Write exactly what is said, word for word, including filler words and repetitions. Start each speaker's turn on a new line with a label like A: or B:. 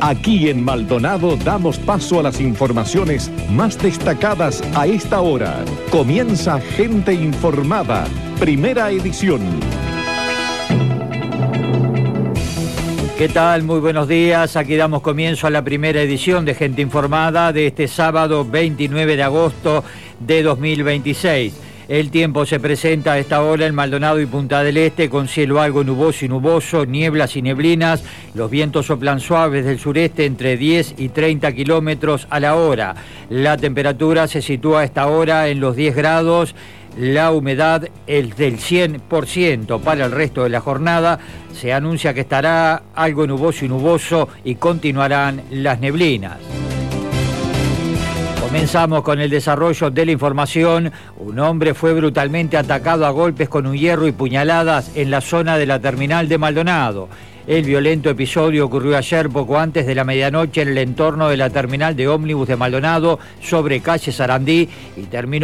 A: Aquí en Maldonado damos paso a las informaciones más destacadas a esta hora. Comienza Gente Informada, primera edición.
B: ¿Qué tal? Muy buenos días. Aquí damos comienzo a la primera edición de Gente Informada de este sábado veintinueve de agosto de dos mil veintiséis. El tiempo se presenta a esta hora en Maldonado y Punta del Este con cielo algo nuboso y nuboso, nieblas y neblinas. Los vientos soplan suaves del sureste entre diez y treinta kilómetros a la hora. La temperatura se sitúa a esta hora en los diez grados. La humedad es del cien por ciento para el resto de la jornada. Se anuncia que estará algo nuboso y nuboso y continuarán las neblinas. Comenzamos con el desarrollo de la información. Un hombre fue brutalmente atacado a golpes con un hierro y puñaladas en la zona de la terminal de Maldonado. El violento episodio ocurrió ayer poco antes de la medianoche en el entorno de la terminal de ómnibus de Maldonado sobre calle Sarandí y terminó